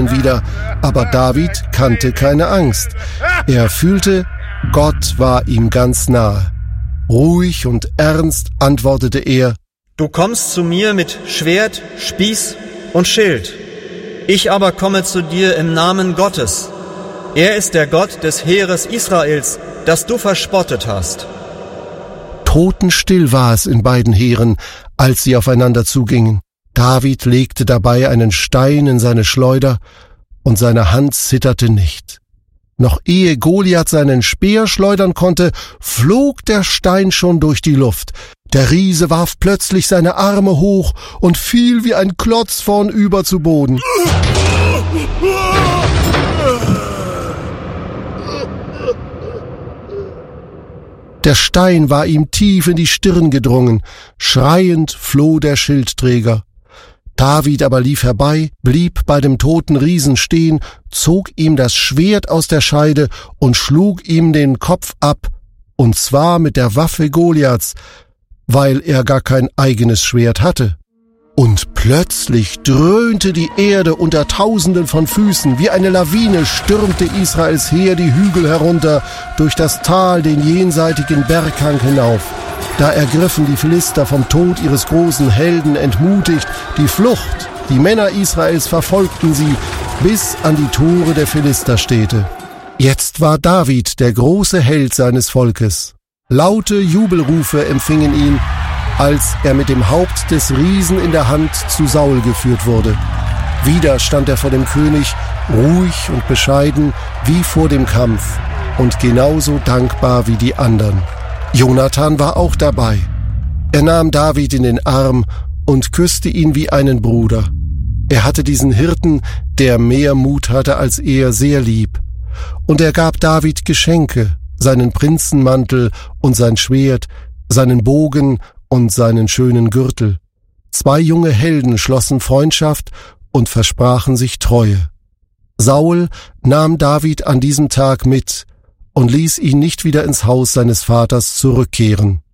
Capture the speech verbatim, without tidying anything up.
ihn wieder, aber David kannte keine Angst. Er fühlte, Gott war ihm ganz nahe. Ruhig und ernst antwortete er: Du kommst zu mir mit Schwert, Spieß und Schild. Ich aber komme zu dir im Namen Gottes. Er ist der Gott des Heeres Israels, das du verspottet hast. Totenstill war es in beiden Heeren, als sie aufeinander zugingen. David legte dabei einen Stein in seine Schleuder, und seine Hand zitterte nicht. Noch ehe Goliath seinen Speer schleudern konnte, flog der Stein schon durch die Luft. Der Riese warf plötzlich seine Arme hoch und fiel wie ein Klotz vornüber zu Boden. Der Stein war ihm tief in die Stirn gedrungen. Schreiend floh der Schildträger. David aber lief herbei, blieb bei dem toten Riesen stehen, zog ihm das Schwert aus der Scheide und schlug ihm den Kopf ab, und zwar mit der Waffe Goliaths, weil er gar kein eigenes Schwert hatte. Und plötzlich dröhnte die Erde unter Tausenden von Füßen, wie eine Lawine stürmte Israels Heer die Hügel herunter, durch das Tal den jenseitigen Berghang hinauf. Da ergriffen die Philister vom Tod ihres großen Helden entmutigt die Flucht. Die Männer Israels verfolgten sie bis an die Tore der Philisterstädte. Jetzt war David der große Held seines Volkes. Laute Jubelrufe empfingen ihn, als er mit dem Haupt des Riesen in der Hand zu Saul geführt wurde. Wieder stand er vor dem König, ruhig und bescheiden wie vor dem Kampf und genauso dankbar wie die anderen. Jonathan war auch dabei. Er nahm David in den Arm und küsste ihn wie einen Bruder. Er hatte diesen Hirten, der mehr Mut hatte als er, sehr lieb. Und er gab David Geschenke, seinen Prinzenmantel und sein Schwert, seinen Bogen und seinen schönen Gürtel. Zwei junge Helden schlossen Freundschaft und versprachen sich Treue. Saul nahm David an diesem Tag mit und ließ ihn nicht wieder ins Haus seines Vaters zurückkehren.